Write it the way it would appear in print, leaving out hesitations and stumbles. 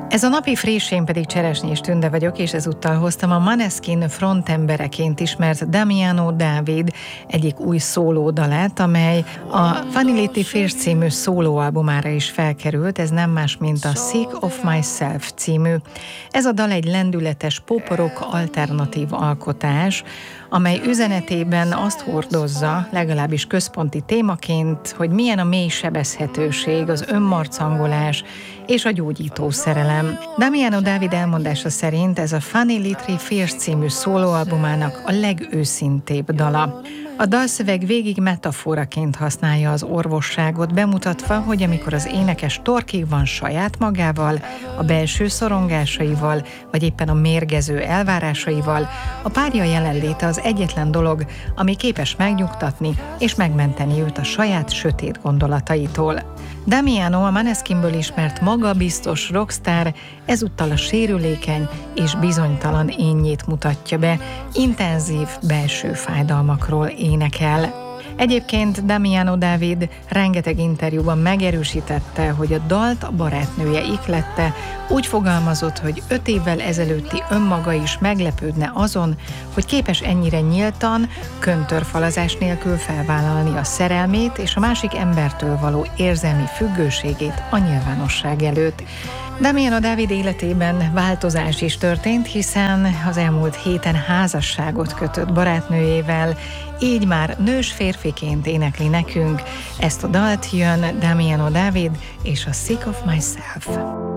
Ez a napi friss, én pedig Cseresnyés Tünde vagyok, és ezúttal hoztam a Måneskin frontembereként ismert Damiano David egyik új szólódalát, amely a Vanity Fair című szólóalbumára is felkerült, ez nem más, mint a Sick of Myself című. Ez a dal egy lendületes pop-rock alternatív alkotás, amely üzenetében azt hordozza, legalábbis központi témaként, hogy milyen a mély sebezhetőség, az önmarcangolás és a gyógyító szerelem. Damiano David elmondása szerint ez a Vanity Fair című szólóalbumának a legőszintébb dala. A dalszöveg végig metaforaként használja az orvosságot, bemutatva, hogy amikor az énekes torkig van saját magával, a belső szorongásaival, vagy éppen a mérgező elvárásaival, a párja jelenléte az egyetlen dolog, ami képes megnyugtatni és megmenteni őt a saját sötét gondolataitól. Damiano, a Måneskinből ismert magabiztos rockstar, ezúttal a sérülékeny és bizonytalan énjét mutatja be, intenzív belső fájdalmakról énekel. Egyébként Damiano David rengeteg interjúban megerősítette, hogy a dalt a barátnője ihlette, úgy fogalmazott, hogy 5 évvel ezelőtti önmaga is meglepődne azon, hogy képes ennyire nyíltan, köntörfalazás nélkül felvállalni a szerelmét és a másik embertől való érzelmi függőségét a nyilvánosság előtt. Damiano David életében változás is történt, hiszen az elmúlt héten házasságot kötött barátnőjével, így már nős férfiként énekli nekünk ezt a dalt. Jön Damiano David és a Sick of Myself.